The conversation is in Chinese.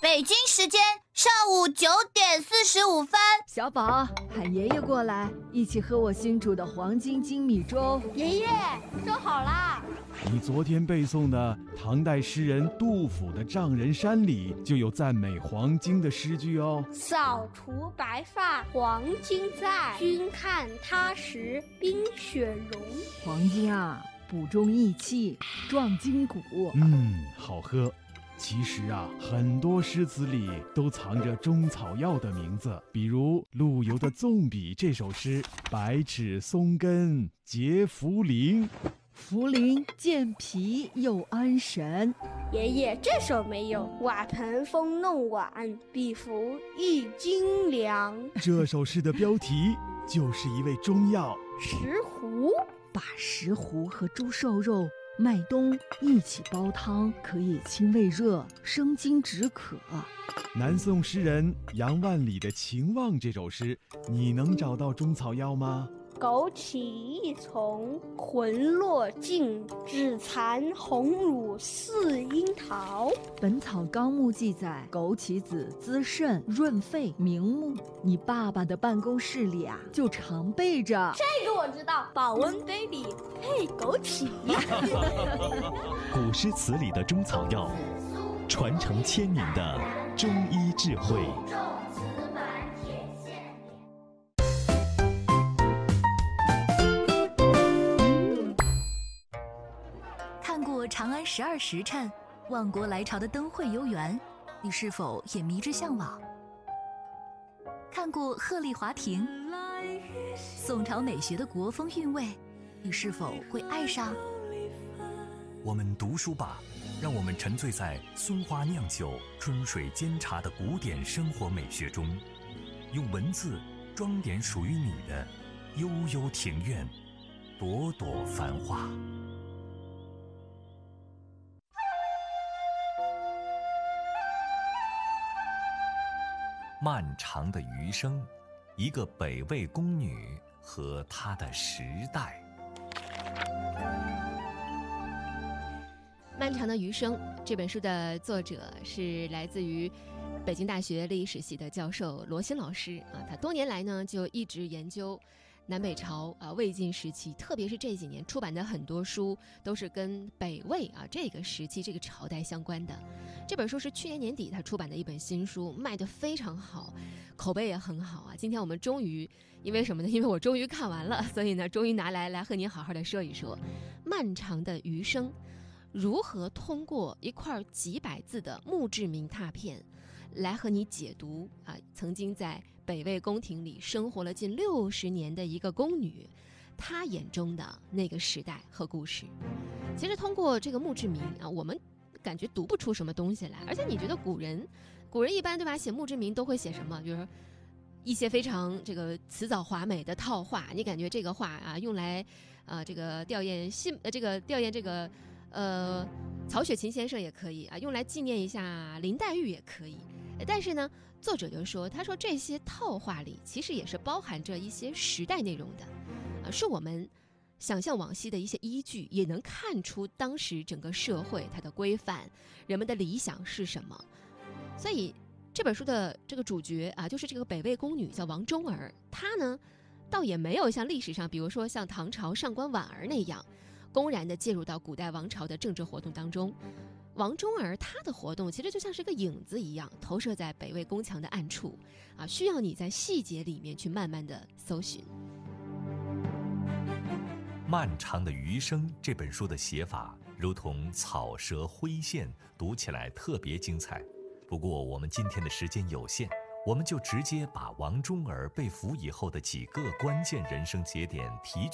北京时间上午9:45。 小宝，喊爷爷过来，一起喝我新煮的黄金精米粥。 爷爷，粥好啦！ 你昨天背诵的唐代诗人杜甫的《丈人山》里就有赞美黄金的诗句哦。 扫除白发黄金在，君看他时冰雪融。 黄金啊，补中益气，壮筋骨。 好喝。其实啊，很多诗词里都藏着中草药的名字，比如陆游的《纵笔》这首诗，百尺松根结茯苓， 茯苓健脾又安神。 爷爷，这首没有。瓦盆风弄碗，比服一斤粮。 这首诗的标题就是一味中药石斛。 把石斛和猪瘦肉、麦冬一起煲汤，可以清胃热、生津止渴。 南宋诗人杨万里的《情望》这首诗，你能找到中草药吗？ 枸杞一丛，魂落尽，只残红乳似樱桃。 本草纲目记载，枸杞子滋肾润肺明目。你爸爸的办公室里啊，就常备着。 这个我知道，保温杯里配枸杞。 古诗词里的中草药，传承千年的中医智慧。 看过长安12时辰、万国来朝的灯会游园，你是否也迷之向往？看过鹤唳华亭，宋朝美学的国风韵味，你是否会爱上？ 我们读书吧，让我们沉醉在松花酿酒、春水煎茶的古典生活美学中，用文字装点属于你的悠悠庭院，朵朵繁花。漫长的余生，一个北魏宫女和她的时代。 漫长的余生这本书的作者是来自于北京大学历史系的教授罗新老师啊，他多年来呢就一直研究南北朝魏晋时期，特别是这几年出版的很多书都是跟北魏这个时期这个朝代相关的。这本书是去年年底他出版的一本新书，卖得非常好，口碑也很好啊。今天我们终于，因为什么呢？因为我终于看完了，所以呢终于拿来和您好好的说一说漫长的余生，如何通过一块几百字的墓志铭拓片来和你解读曾经在北魏宫廷里生活了近60年的一个宫女，她眼中的那个时代和故事。其实通过这个墓志铭我们感觉读不出什么东西来，而且你觉得古人一般对吧，写墓志铭都会写什么？比如说一些非常这个辞藻华美的套话，你感觉这个话用来这个吊唁曹雪芹先生也可以用来纪念一下林黛玉也可以。但是呢，作者就说，他说这些套话里其实也是包含着一些时代内容的是我们想象往昔的一些依据，也能看出当时整个社会它的规范，人们的理想是什么。所以这本书的这个主角就是这个北魏宫女叫王忠儿，她呢倒也没有像历史上比如说像唐朝上官婉儿那样公然地介入到古代王朝的政治活动当中。王忠儿她的活动其实就像是个影子一样，投射在北魏宫墙的暗处需要你在细节里面去慢慢地搜寻。 漫长的余生这本书的写法如同草蛇灰线，读起来特别精彩。不过我们今天的时间有限，我们就直接把王忠儿被俘以后的几个关键人生节点提